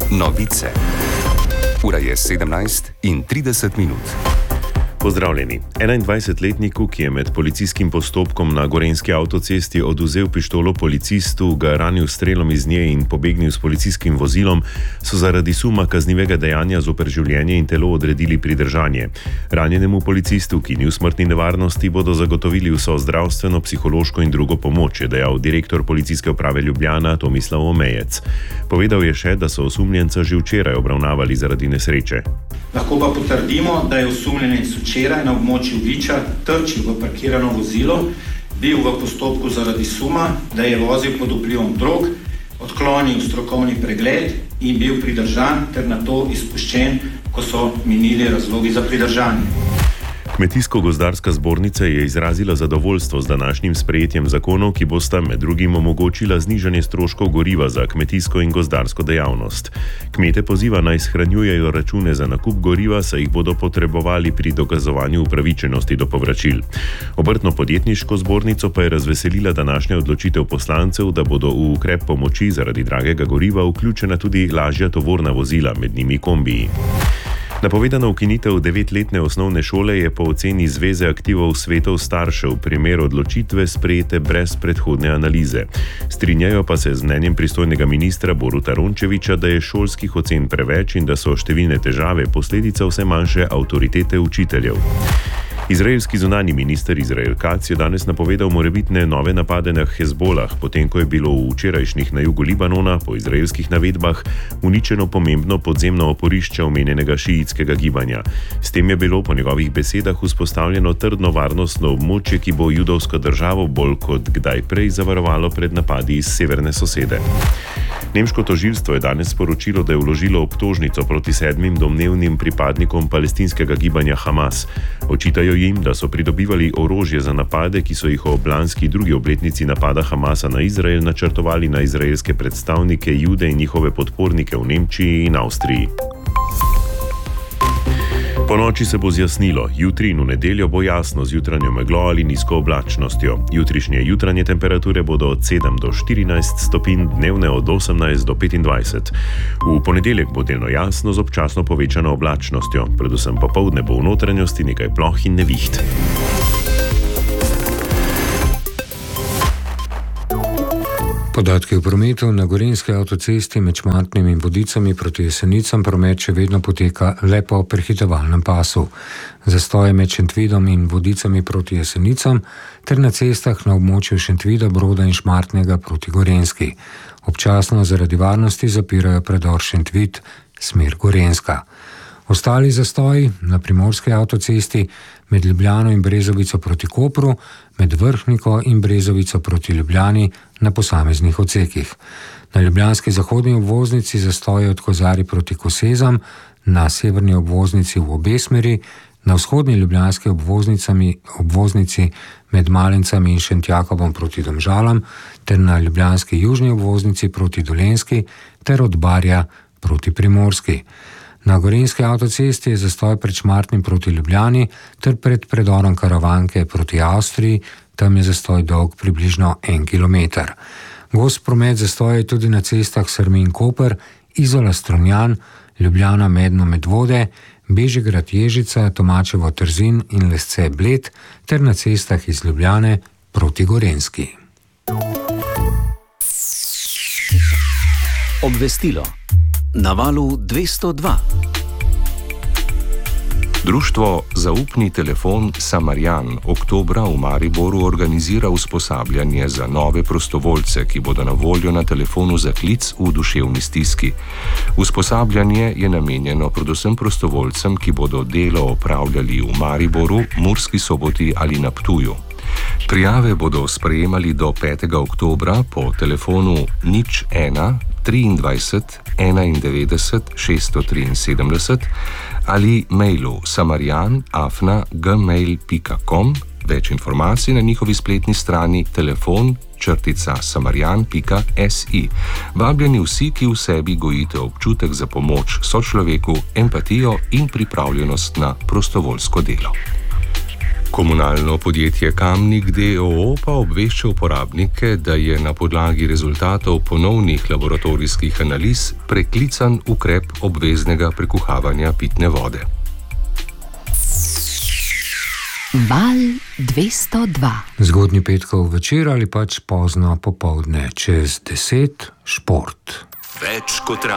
Novice. Ura je 17:30. Pozdravljeni. 21-letniku, ki je med policijskim postopkom na gorenjski avtocesti odvzel pištolo policistu, ga ranil s strelom iz nje in pobegnil s policijskim vozilom, so zaradi suma kaznivega dejanja zoper življenje in telo odredili pridržanje. Ranjenemu policistu, ki ni v smrtni nevarnosti, bodo zagotovili vso zdravstveno, psihološko in drugo pomoč, je dejal direktor Policijske uprave Ljubljana Tomislav Omejec. Povedal je še, da so osumljenca že včeraj obravnavali zaradi nesreče. Lahko pa potrdimo, da je osumljenec včeraj na območju Viča trčil v parkirano vozilo, bil v postopku zaradi suma, da je vozil pod vplivom drog, odklonil strokovni pregled in bil pridržan ter nato izpuščen, ko so minili razlogi za pridržanje. Kmetijsko-gozdarska zbornica je izrazila zadovoljstvo z današnjim sprejetjem zakonov, ki bosta med drugim omogočila znižanje stroškov goriva za kmetijsko in gozdarsko dejavnost. Kmete poziva naj shranjujejo račune za nakup goriva, saj jih bodo potrebovali pri dokazovanju upravičenosti do povračil. Obrtno-podjetniško zbornico pa je razveselila današnja odločitev poslancev, da bodo v ukrep pomoči zaradi dragega goriva vključena tudi lažja tovorna vozila, med njimi kombiji. Napovedana ukinitev 9-letne osnovne šole je po oceni Zveze aktivov svetov staršev primer odločitve sprejete brez predhodne analize. Strinjajo pa se z mnenjem pristojnega ministra Boruta Rončevića, da je šolskih ocen preveč in da so številne težave posledica vse manjše avtoritete učiteljev. Izraelski zunanji minister Izrael Katz je danes napovedal morebitne nove napade na Hezbolah, potem ko je bilo v včerajšnjih na jugu Libanona, po izraelskih navedbah, uničeno pomembno podzemno oporišče omenjenega šiitskega gibanja. S tem je bilo po njegovih besedah vzpostavljeno trdno varnostno območje, ki bo judovsko državo bolj kot kdaj prej zavarovalo pred napadi iz severne sosede. Nemško tožilstvo je danes sporočilo, da je vložilo obtožnico proti 7 domnevnim pripadnikom palestinskega gibanja Hamas. Očitajo jim, da so pridobivali orožje za napade, ki so jih ob lanski drugi obletnici napada Hamasa na Izrael načrtovali na izraelske predstavnike, Jude in njihove podpornike v Nemčiji in Avstriji. Po noči se bo zjasnilo, jutri in v nedeljo bo jasno z jutranjo meglo ali nizko oblačnostjo. Jutrišnje jutranje temperature bodo od 7 do 14 stopinj, dnevne od 18 do 25. V ponedeljek bo delno jasno z občasno povečano oblačnostjo, predvsem popoldne bo v notranjosti nekaj ploh in neviht. Podatki o prometu na gorenjski avtocesti med Šmartnim in Vodicami proti Jesenicam promet še vedno poteka le po prehitevalnem pasu. Zastoje med Šentvidom in Vodicami proti Jesenicam ter na cestah na območju Šentvida, Broda in Šmartnega proti Gorenjski. Občasno zaradi varnosti zapirajo predor Šentvid, smer Gorenjska. Ostali zastoji na primorski avtocesti med Ljubljano in Brezovico proti Kopru, med Vrhniko in Brezovico proti Ljubljani na posameznih odsekih. Na ljubljanski zahodni obvoznici zastoji od Kozarij proti Kosezam, na severni obvoznici v obe smeri, na vzhodni ljubljanski obvoznici med Malencami in Šentjakovom proti Domžalam ter na ljubljanski južni obvoznici proti Dolenjski ter od Barja proti Primorski. Na gorenjski avtocesti je zastoj pred Šmartnim proti Ljubljani ter pred predorom Karavanke proti Avstriji, tam je zastoj dolg približno 1 kilometer. Gost promet zastoje tudi na cestah Srmin-Koper, Izola-Strunjan, Ljubljana-Medno-Medvode, Bežigrad-Ježica, Tomačevo-Trzin in Lesce-Bled ter na cestah iz Ljubljane proti Gorenjski. Obvestilo. Na valu 202. Društvo Zaupni telefon Samarjan oktobra v Mariboru organizira usposabljanje za nove prostovoljce, ki bodo na voljo na telefonu za klic v duševni stiski. Usposabljanje je namenjeno predvsem prostovoljcem, ki bodo delo opravljali v Mariboru, Murski Soboti ali na Ptuju. Prijave bodo sprejemali do 5. oktobra po telefonu 01 23 91 673 ali mailu samarjan@gmail.com. Več informacij na njihovi spletni strani telefon-samarjan.si. Vabljeni vsi, ki v sebi gojite občutek za pomoč sočloveku, empatijo in pripravljenost na prostovoljsko delo. Komunalno podjetje Kamnik d.o.o. pa obvešča uporabnike, da je na podlagi rezultatov ponovnih laboratorijskih analiz preklican ukrep obveznega prekuhavanja pitne vode. Val 202. Zgodnji petkov večer ali pač pozno popoldne, čez 10 šport. Več kot